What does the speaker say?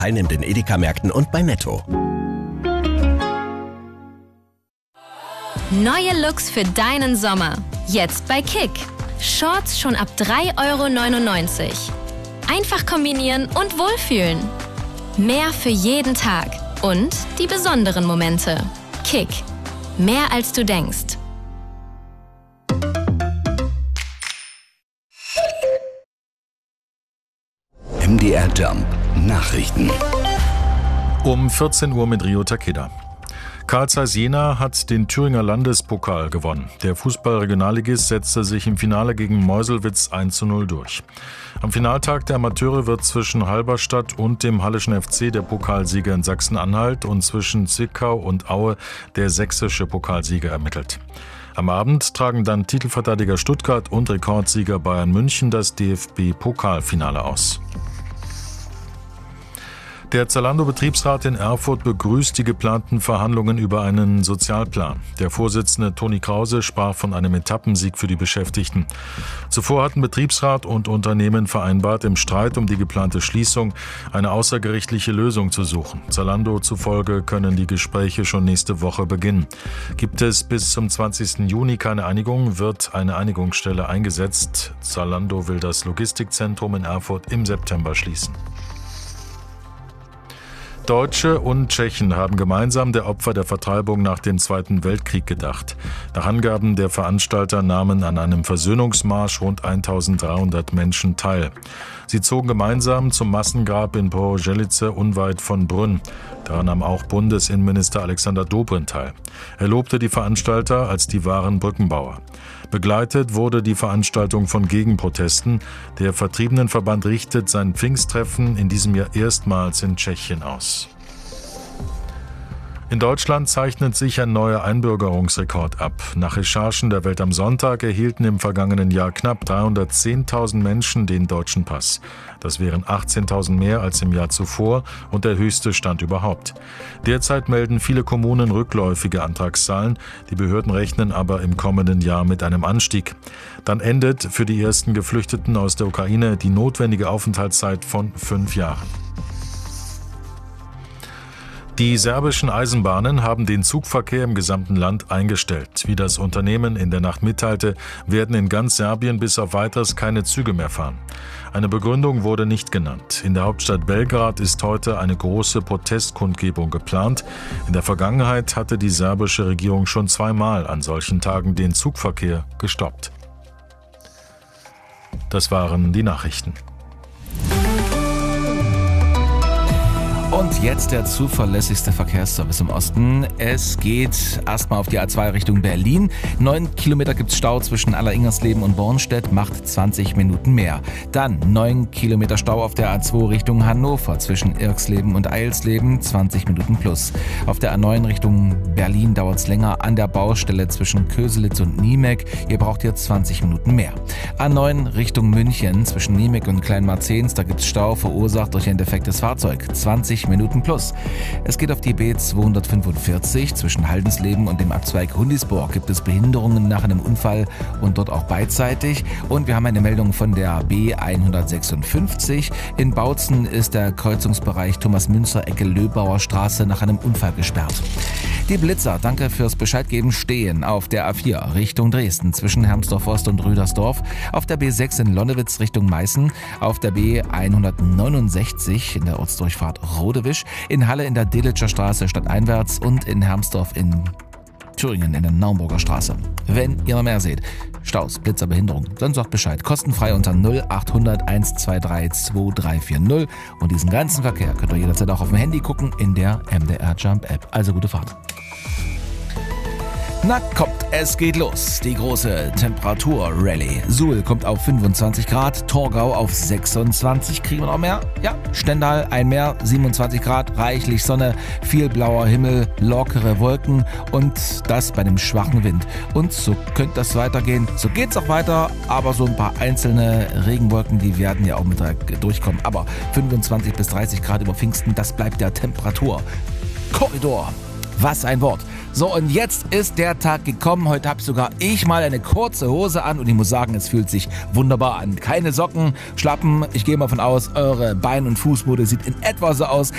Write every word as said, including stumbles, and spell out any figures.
Teilnehmend in Edeka-Märkten und bei Netto. Neue Looks für deinen Sommer. Jetzt bei Kick. Shorts schon ab drei Euro neunundneunzig. Einfach kombinieren und wohlfühlen. Mehr für jeden Tag. Und die besonderen Momente. Kick. Mehr als du denkst. M D R Jump Nachrichten. Um vierzehn Uhr mit Rio Takeda. Carl Zeiss Jena hat den Thüringer Landespokal gewonnen. Der Fußball-Regionalligist setzte sich im Finale gegen Meuselwitz eins zu null durch. Am Finaltag der Amateure wird zwischen Halberstadt und dem Hallischen F C der Pokalsieger in Sachsen-Anhalt und zwischen Zwickau und Aue der sächsische Pokalsieger ermittelt. Am Abend tragen dann Titelverteidiger Stuttgart und Rekordsieger Bayern München das D F B-Pokalfinale aus. Der Zalando-Betriebsrat in Erfurt begrüßt die geplanten Verhandlungen über einen Sozialplan. Der Vorsitzende Toni Krause sprach von einem Etappensieg für die Beschäftigten. Zuvor hatten Betriebsrat und Unternehmen vereinbart, im Streit um die geplante Schließung eine außergerichtliche Lösung zu suchen. Zalando zufolge können die Gespräche schon nächste Woche beginnen. Gibt es bis zum zwanzigsten Juni keine Einigung, wird eine Einigungsstelle eingesetzt. Zalando will das Logistikzentrum in Erfurt im September schließen. Deutsche und Tschechen haben gemeinsam der Opfer der Vertreibung nach dem Zweiten Weltkrieg gedacht. Nach Angaben der Veranstalter nahmen an einem Versöhnungsmarsch rund eintausenddreihundert Menschen teil. Sie zogen gemeinsam zum Massengrab in Pohořelice unweit von Brünn. Daran nahm auch Bundesinnenminister Alexander Dobrindt teil. Er lobte die Veranstalter als die wahren Brückenbauer. Begleitet wurde die Veranstaltung von Gegenprotesten. Der Vertriebenenverband richtet sein Pfingsttreffen in diesem Jahr erstmals in Tschechien aus. In Deutschland zeichnet sich ein neuer Einbürgerungsrekord ab. Nach Recherchen der Welt am Sonntag erhielten im vergangenen Jahr knapp dreihundertzehntausend Menschen den deutschen Pass. Das wären achtzehntausend mehr als im Jahr zuvor und der höchste Stand überhaupt. Derzeit melden viele Kommunen rückläufige Antragszahlen. Die Behörden rechnen aber im kommenden Jahr mit einem Anstieg. Dann endet für die ersten Geflüchteten aus der Ukraine die notwendige Aufenthaltszeit von fünf Jahren. Die serbischen Eisenbahnen haben den Zugverkehr im gesamten Land eingestellt. Wie das Unternehmen in der Nacht mitteilte, werden in ganz Serbien bis auf Weiteres keine Züge mehr fahren. Eine Begründung wurde nicht genannt. In der Hauptstadt Belgrad ist heute eine große Protestkundgebung geplant. In der Vergangenheit hatte die serbische Regierung schon zweimal an solchen Tagen den Zugverkehr gestoppt. Das waren die Nachrichten. Und jetzt der zuverlässigste Verkehrsservice im Osten. Es geht erstmal auf die A zwei Richtung Berlin. Neun Kilometer gibt's Stau zwischen Alleringersleben und Bornstedt, macht zwanzig Minuten mehr. Dann neun Kilometer Stau auf der A zwei Richtung Hannover zwischen Irxleben und Eilsleben, zwanzig Minuten plus. Auf der A neun Richtung Berlin dauert's länger an der Baustelle zwischen Köselitz und Niemek. Ihr braucht hier zwanzig Minuten mehr. A neun Richtung München zwischen Niemek und Kleinmarzens, da gibt's Stau, verursacht durch ein defektes Fahrzeug, zwanzig Minuten plus. Es geht auf die B zweihundertfünfundvierzig. Zwischen Haldensleben und dem Abzweig Hundisburg gibt es Behinderungen nach einem Unfall und dort auch beidseitig. Und wir haben eine Meldung von der B hundertsechsundfünfzig. In Bautzen ist der Kreuzungsbereich Thomas-Münzer-Ecke Löbauer Straße nach einem Unfall gesperrt. Die Blitzer, danke fürs Bescheidgeben, stehen auf der A vier Richtung Dresden zwischen Hermsdorf-Ost und Rüdersdorf, auf der B sechs in Lonnewitz Richtung Meißen, auf der B hundertneunundsechzig in der Ortsdurchfahrt Rodewisch, in Halle in der Delitzscher Straße stadteinwärts und in Hermsdorf in Thüringen in der Naumburger Straße. Wenn ihr noch mehr seht, Staus, Blitzer, Behinderung, dann sagt Bescheid. Kostenfrei unter null achthundert eins zwei drei zwei drei vier null. Und diesen ganzen Verkehr könnt ihr jederzeit auch auf dem Handy gucken in der M D R Jump App. Also gute Fahrt. Na kommt, es geht los. Die große Temperatur-Rallye. Suhl kommt auf fünfundzwanzig Grad, Torgau auf sechsundzwanzig. Kriegen wir noch mehr? Ja, Stendal ein mehr, siebenundzwanzig Grad, reichlich Sonne, viel blauer Himmel, lockere Wolken und das bei einem schwachen Wind. Und so könnte das weitergehen. So geht's auch weiter, aber so ein paar einzelne Regenwolken, die werden ja auch mit durchkommen. Aber fünfundzwanzig bis dreißig Grad über Pfingsten, das bleibt der Temperaturkorridor. Was ein Wort. So, und jetzt ist der Tag gekommen. Heute habe sogar ich mal eine kurze Hose an und ich muss sagen, es fühlt sich wunderbar an. Keine Socken, Schlappen. Ich gehe mal von aus, eure Bein- und Fußmode sieht in etwa so aus.